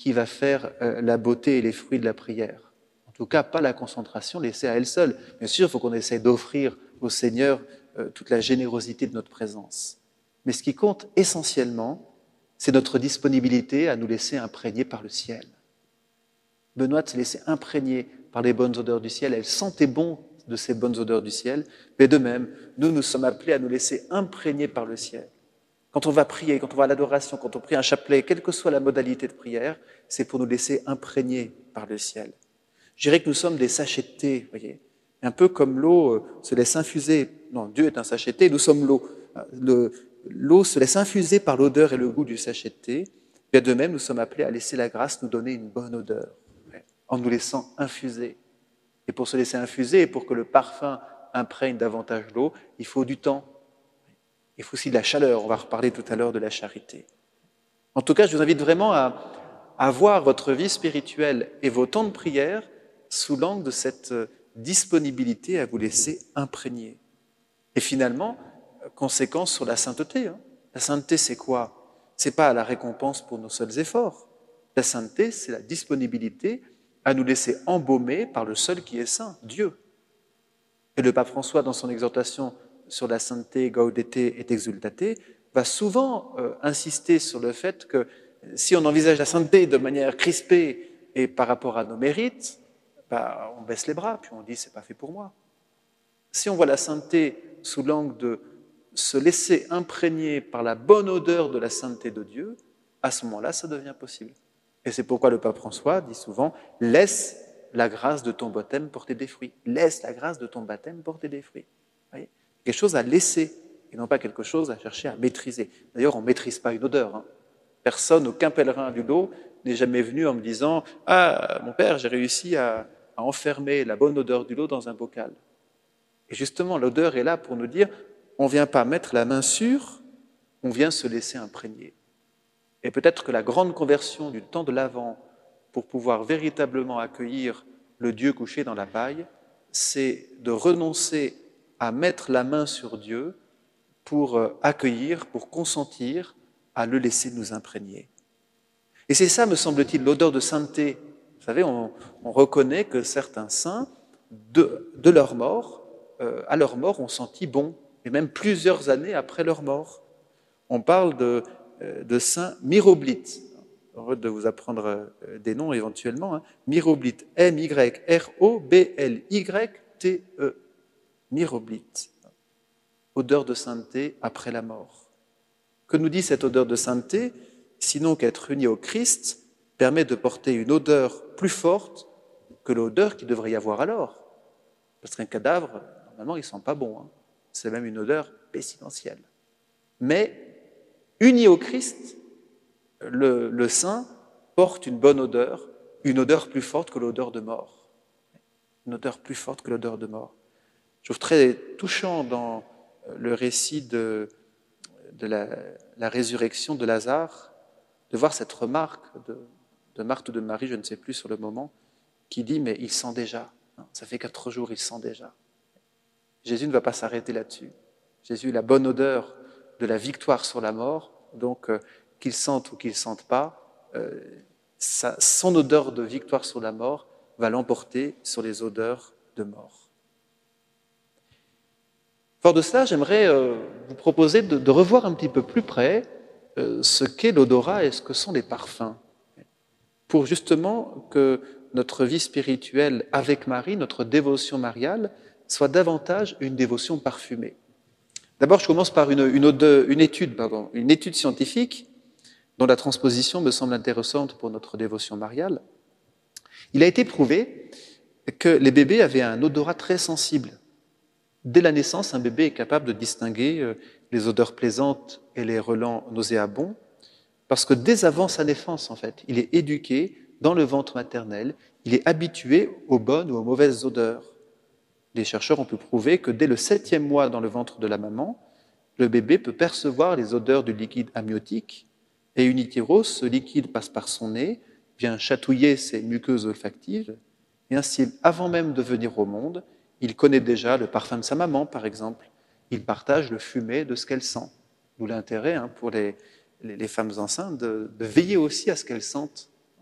qui va faire la beauté et les fruits de la prière. En tout cas, pas la concentration laissée à elle seule. Bien sûr, il faut qu'on essaie d'offrir au Seigneur toute la générosité de notre présence. Mais ce qui compte essentiellement, c'est notre disponibilité à nous laisser imprégner par le ciel. Benoît s'est laissée imprégner par les bonnes odeurs du ciel. Elle sentait bon de ces bonnes odeurs du ciel. Mais de même, nous sommes appelés à nous laisser imprégner par le ciel. Quand on va prier, quand on va à l'adoration, quand on prie un chapelet, quelle que soit la modalité de prière, c'est pour nous laisser imprégner par le ciel. Je dirais que nous sommes des sachets de thé, voyez. Un peu comme l'eau se laisse infuser. Non, Dieu est un sachet de thé, nous sommes l'eau. L'eau se laisse infuser par l'odeur et le goût du sachet de thé. Bien de même, nous sommes appelés à laisser la grâce nous donner une bonne odeur, en nous laissant infuser. Et pour se laisser infuser, et pour que le parfum imprègne davantage l'eau, il faut du temps. Il faut aussi de la chaleur. On va reparler tout à l'heure de la charité. En tout cas, je vous invite vraiment à voir votre vie spirituelle et vos temps de prière sous l'angle de cette disponibilité à vous laisser imprégner. Et finalement, conséquence sur la sainteté. La sainteté, c'est quoi? C'est pas la récompense pour nos seuls efforts. La sainteté, c'est la disponibilité à nous laisser embaumer par le seul qui est saint, Dieu. Et le pape François, dans son exhortation sur la sainteté, Gaudete et Exultate, va souvent insister sur le fait que si on envisage la sainteté de manière crispée et par rapport à nos mérites, on baisse les bras, puis on dit c'est pas fait pour moi. Si on voit la sainteté sous l'angle de se laisser imprégner par la bonne odeur de la sainteté de Dieu, à ce moment-là, ça devient possible. Et c'est pourquoi le pape François dit souvent « Laisse la grâce de ton baptême porter des fruits. Laisse la grâce de ton baptême porter des fruits. » Voyez, quelque chose à laisser et non pas quelque chose à chercher à maîtriser. D'ailleurs, on ne maîtrise pas une odeur. Personne, aucun pèlerin du lot n'est jamais venu en me disant « Ah, mon père, j'ai réussi à enfermer la bonne odeur du lot dans un bocal. » Et justement, l'odeur est là pour nous dire on ne vient pas mettre la main sur, on vient se laisser imprégner. Et peut-être que la grande conversion du temps de l'Avent pour pouvoir véritablement accueillir le Dieu couché dans la paille, c'est de renoncer à mettre la main sur Dieu pour accueillir, pour consentir à le laisser nous imprégner. Et c'est ça, me semble-t-il, l'odeur de sainteté. Vous savez, on reconnaît que certains saints, de leur mort, à leur mort, ont senti bon, et même plusieurs années après leur mort. On parle de saint Miroblite. Heureux de vous apprendre des noms éventuellement. Miroblite, M-Y-R-O-B-L-Y-T-E. Miroblite. Odeur de sainteté après la mort. Que nous dit cette odeur de sainteté? Sinon qu'être uni au Christ permet de porter une odeur plus forte que l'odeur qu'il devrait y avoir alors. Parce qu'un cadavre, normalement, il ne sent pas bon. C'est même une odeur pestilentielle. Mais, uni au Christ, le saint porte une bonne odeur, une odeur plus forte que l'odeur de mort. Une odeur plus forte que l'odeur de mort. Je trouve très touchant dans le récit de la résurrection de Lazare, de voir cette remarque de Marthe ou de Marie, je ne sais plus sur le moment, qui dit « mais il sent déjà, ça fait 4 jours, il sent déjà ». Jésus ne va pas s'arrêter là-dessus. Jésus a la bonne odeur de la victoire sur la mort, donc qu'il sente ou qu'il ne sente pas, son odeur de victoire sur la mort va l'emporter sur les odeurs de mort. Fort de cela, j'aimerais vous proposer de revoir un petit peu plus près ce qu'est l'odorat et ce que sont les parfums, pour justement que notre vie spirituelle avec Marie, notre dévotion mariale, soit davantage une dévotion parfumée. D'abord, je commence par une étude scientifique dont la transposition me semble intéressante pour notre dévotion mariale. Il a été prouvé que les bébés avaient un odorat très sensible. Dès la naissance, un bébé est capable de distinguer les odeurs plaisantes et les relents nauséabonds, parce que dès avant sa naissance, en fait, il est éduqué dans le ventre maternel, il est habitué aux bonnes ou aux mauvaises odeurs. Les chercheurs ont pu prouver que dès le 7e mois dans le ventre de la maman, le bébé peut percevoir les odeurs du liquide amniotique, et in utero, ce liquide passe par son nez, vient chatouiller ses muqueuses olfactives, et ainsi, avant même de venir au monde, il connaît déjà le parfum de sa maman, par exemple. Il partage le fumet de ce qu'elle sent. D'où l'intérêt pour les femmes enceintes de veiller aussi à ce qu'elles sentent